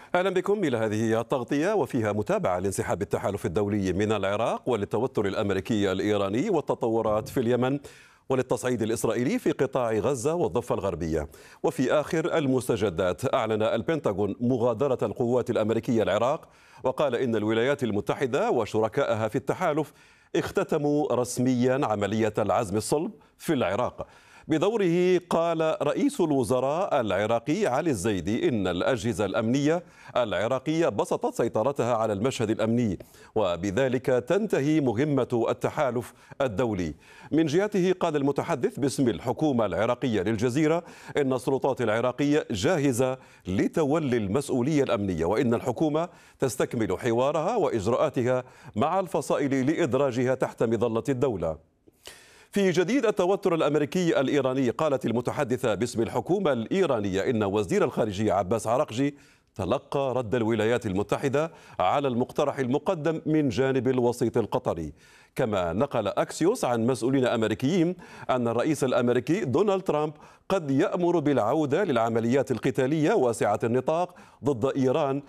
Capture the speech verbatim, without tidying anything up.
أهلا بكم إلى هذه التغطية وفيها متابعة لانسحاب التحالف الدولي من العراق وللتوتر الأمريكي الإيراني والتطورات في اليمن وللتصعيد الإسرائيلي في قطاع غزة والضفة الغربية. وفي آخر المستجدات أعلن البنتاغون مغادرة القوات الأمريكية العراق، وقال إن الولايات المتحدة وشركائها في التحالف اختتموا رسميا عملية العزم الصلب في العراق. بدوره قال رئيس الوزراء العراقي علي الزيدي إن الأجهزة الأمنية العراقية بسطت سيطرتها على المشهد الأمني، وبذلك تنتهي مهمة التحالف الدولي. من جهته قال المتحدث باسم الحكومة العراقية للجزيرة إن السلطات العراقية جاهزة لتولي المسؤولية الأمنية، وإن الحكومة تستكمل حوارها وإجراءاتها مع الفصائل لإدراجها تحت مظلة الدولة. في جديد التوتر الأمريكي الإيراني، قالت المتحدثة باسم الحكومة الإيرانية إن وزير الخارجية عباس عراقجي تلقى رد الولايات المتحدة على المقترح المقدم من جانب الوسيط القطري. كما نقل أكسيوس عن مسؤولين أمريكيين أن الرئيس الأمريكي دونالد ترامب قد يأمر بالعودة للعمليات القتالية واسعة النطاق ضد إيران